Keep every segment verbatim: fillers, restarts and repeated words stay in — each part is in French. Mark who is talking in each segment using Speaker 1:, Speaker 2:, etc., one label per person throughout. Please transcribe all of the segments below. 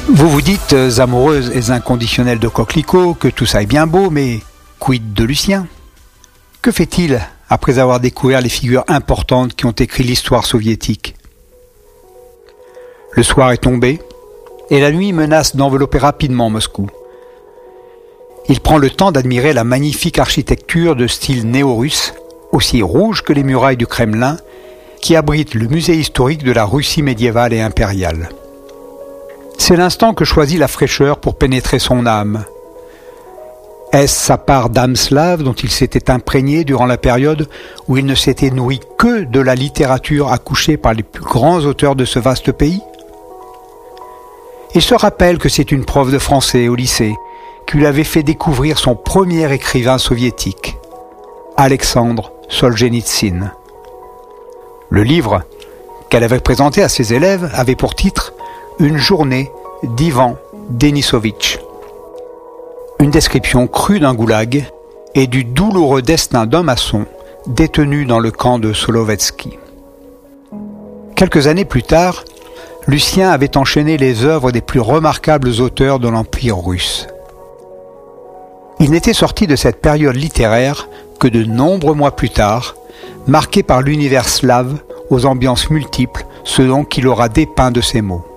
Speaker 1: Vous vous dites amoureuse et inconditionnelle de Coquelicot, que tout ça est bien beau, mais quid de Lucien? Que fait-il après avoir découvert les figures importantes qui ont écrit l'histoire soviétique? Le soir est tombé, et la nuit menace d'envelopper rapidement Moscou. Il prend le temps d'admirer la magnifique architecture de style néo-russe, aussi rouge que les murailles du Kremlin, qui abrite le musée historique de la Russie médiévale et impériale. C'est l'instant que choisit la fraîcheur pour pénétrer son âme. Est-ce sa part d'âme slave dont il s'était imprégné durant la période où il ne s'était nourri que de la littérature accouchée par les plus grands auteurs de ce vaste pays? Il se rappelle que c'est une prof de français au lycée qui lui avait fait découvrir son premier écrivain soviétique, Alexandre Solzhenitsyn. Le livre qu'elle avait présenté à ses élèves avait pour titre « Une journée d'Ivan Denisovitch ». Une description crue d'un goulag et du douloureux destin d'un maçon détenu dans le camp de Solovetsky. Quelques années plus tard, Lucien avait enchaîné les œuvres des plus remarquables auteurs de l'Empire russe. Il n'était sorti de cette période littéraire que de nombreux mois plus tard, marqué par l'univers slave aux ambiances multiples selon qu'il aura dépeint de ses mots.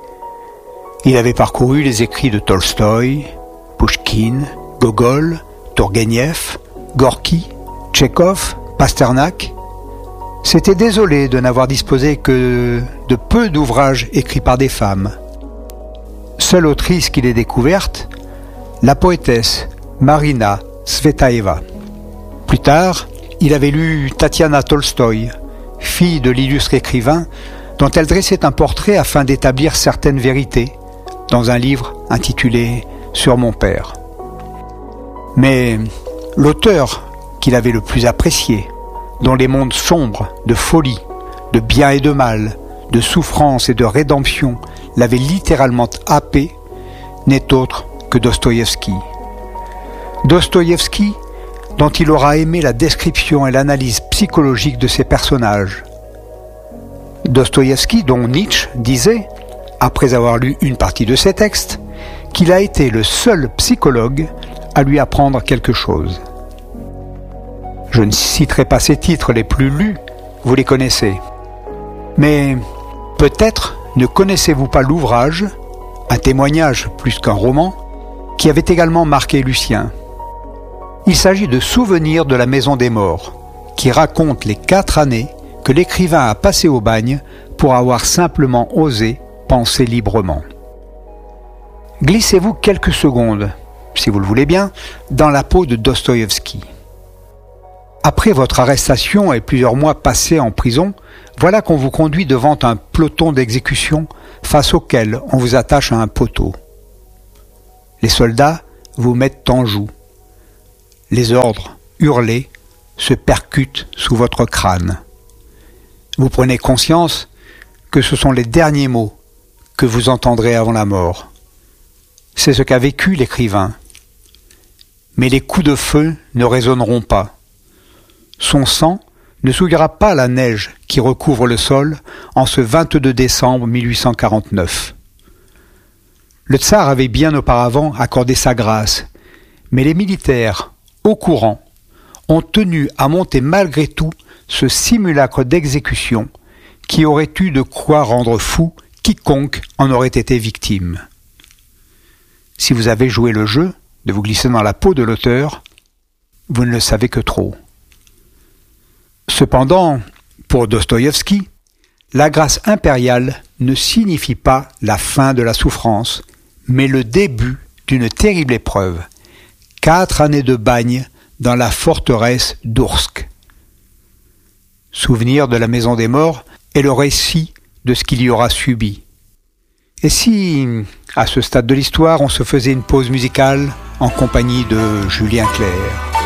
Speaker 1: Il avait parcouru les écrits de Tolstoï, Pouchkine, Gogol, Tourgueniev, Gorky, Tchekhov, Pasternak. S'était désolé de n'avoir disposé que de peu d'ouvrages écrits par des femmes. Seule autrice qu'il ait découverte, la poétesse Marina Tsvetaeva. Plus tard, il avait lu Tatiana Tolstoï, fille de l'illustre écrivain, dont elle dressait un portrait afin d'établir certaines vérités, dans un livre intitulé « Sur mon père ». Mais l'auteur qu'il avait le plus apprécié, dont les mondes sombres de folie, de bien et de mal, de souffrance et de rédemption l'avaient littéralement happé, n'est autre que Dostoïevski. Dostoïevski, dont il aura aimé la description et l'analyse psychologique de ses personnages. Dostoïevski, dont Nietzsche disait, après avoir lu une partie de ses textes, qu'il a été le seul psychologue à lui apprendre quelque chose. Je ne citerai pas ses titres les plus lus, vous les connaissez. Mais peut-être ne connaissez-vous pas l'ouvrage, un témoignage plus qu'un roman, qui avait également marqué Lucien. Il s'agit de Souvenirs de la Maison des Morts, qui raconte les quatre années que l'écrivain a passées au bagne pour avoir simplement osé penser librement. Glissez-vous quelques secondes, si vous le voulez bien, dans la peau de Dostoïevski. Après votre arrestation et plusieurs mois passés en prison, voilà qu'on vous conduit devant un peloton d'exécution face auquel on vous attache à un poteau. Les soldats vous mettent en joue. Les ordres, hurlés, se percutent sous votre crâne. Vous prenez conscience que ce sont les derniers mots que vous entendrez avant la mort. C'est ce qu'a vécu l'écrivain. Mais les coups de feu ne résonneront pas. Son sang ne souillera pas la neige qui recouvre le sol en ce vingt-deux décembre mille huit cent quarante-neuf. Le tsar avait bien auparavant accordé sa grâce, mais les militaires, au courant, ont tenu à monter malgré tout ce simulacre d'exécution qui aurait eu de quoi rendre fou quiconque en aurait été victime. Si vous avez joué le jeu de vous glisser dans la peau de l'auteur, vous ne le savez que trop. Cependant, pour Dostoïevski, la grâce impériale ne signifie pas la fin de la souffrance, mais le début d'une terrible épreuve. Quatre années de bagne dans la forteresse d'Oursk. Souvenir de la Maison des Morts est le récit de ce qu'il y aura subi. Et si, à ce stade de l'histoire, on se faisait une pause musicale en compagnie de Julien Clerc?